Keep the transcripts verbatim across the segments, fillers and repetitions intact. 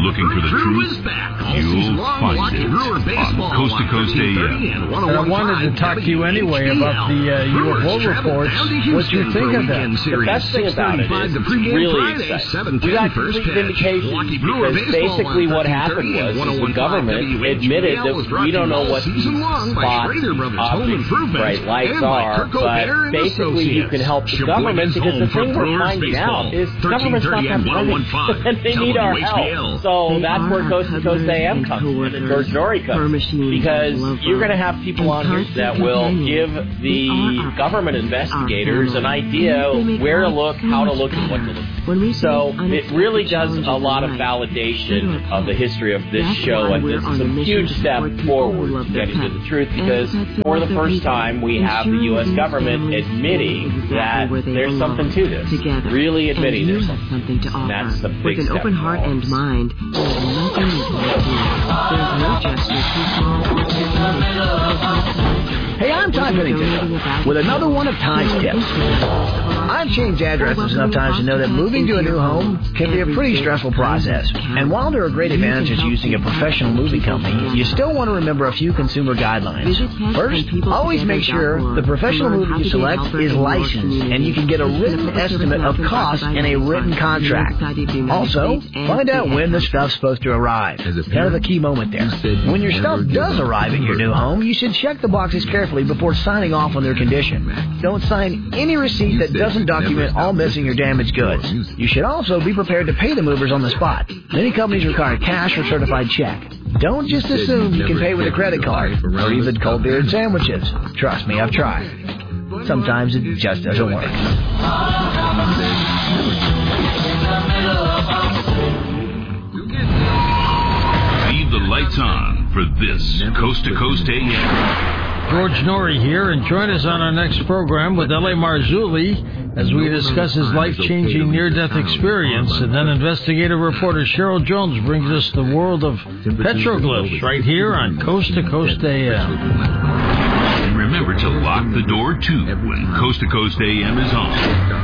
Looking for the truth? You'll find it on Coast to Coast A M. And I wanted to talk to you anyway about the uh, U F O reports. What you think of them? The best thing about it is it's really exciting. We got complete vindication because basically what happened was is the government admitted that we don't know what these spot objects, bright lights are, but basically you can help the government because the thing we're finding out is the government's not that brilliant and they need our help. So that's where Coast to Coast A M comes in and George Norrie comes, because you're going to have people on here that will give the government investigators an idea where to look, how to look, and what to look. So it really does a lot of validation of the history of this show, and this is a huge step forward to getting to the truth, because for the first time we have the U S government admitting that there's something to this, really admitting there's something, and that's the big With an step open heart and mind, there's nothing you can't do. There's no gesture too small or too big. Hey, I'm Todd Pennington with another one of Todd's tips. I've changed addresses enough times to know that moving to a new home can be a pretty stressful process. And while there are great advantages to using a professional moving company, you still want to remember a few consumer guidelines. First, always make sure the professional movie you select is licensed and you can get a written estimate of costs in a written contract. Also, find out when the stuff's supposed to arrive. Kind of a key moment there. When your stuff does arrive at your new home, you should check the boxes carefully before signing off on their condition. Don't sign any receipt that doesn't document all missing or damaged goods. You should also be prepared to pay the movers on the spot. Many companies require cash or certified check. Don't just assume you can pay with a credit card or even cold beer sandwiches. Trust me, I've tried. Sometimes it just doesn't work. Leave the lights on for this Coast to Coast A M. George Norrie here, and join us on our next program with L A. Marzulli as we discuss his life-changing near-death experience, and then investigative reporter Cheryl Jones brings us the world of petroglyphs right here on Coast to Coast A M. And remember to lock the door, too, when Coast to Coast A M is on.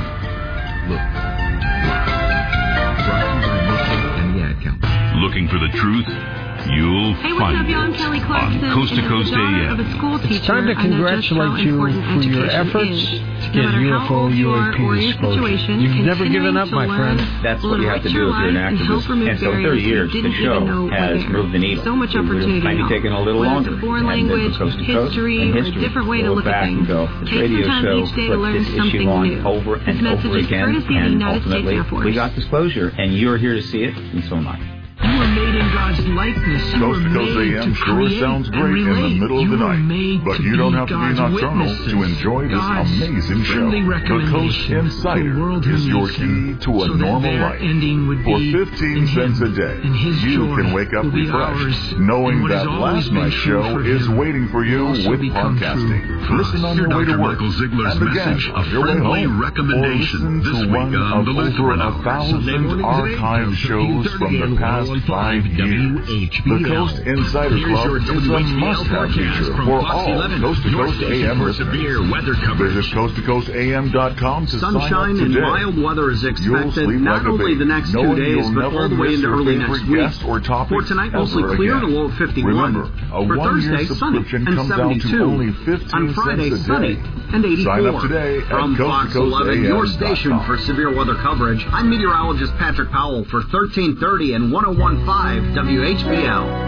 Looking for the truth? You'll hey, find up, it on Coast to Coast A M. It's time to congratulate you for your efforts to get U F O U A P disclosure. You've never given up, my friend. That's what you have to do if you're an activist. And so thirty years, the show has moved the needle. So much opportunity. It might be taking a little longer. Foreign language, coast to coast history, and history. or a different way to look at things. This Take radio some time show each day to put learn this something issue on new. over and this over message again, is courtesy of the and United States ultimately Air Force. we got disclosure, and you're here to see it, and so am I. You were made in God's likeness. You Coast to Coast A M sure sounds great in the middle of the night, but you don't have to be nocturnal to enjoy this amazing show. The Coast Insider is your key to a normal life. For fifteen cents a day, you can wake up refreshed, knowing that last night's show is waiting for you with podcasting. Listen on your way to work, and again on your way home, or listen to one of over a thousand archived shows from the past five years. The Coast Insider Club is a must-have feature for all Coast to Coast A M listeners. Visit coast to coast a m dot com to sign up Sunshine and today. mild weather is expected not like only the next two days, but all the way into early next week. Or For tonight, mostly clear to low fifty-one. Remember, a For one-year Thursday, sunny subscription and comes down to seventy-two. only fifteen On Friday, cents a sunny day. and eighty-four. Sign up today at From coast Fox to coast eleven, A M your station for severe weather coverage, I'm meteorologist Patrick Powell for thirteen thirty and one oh one point five W H B L.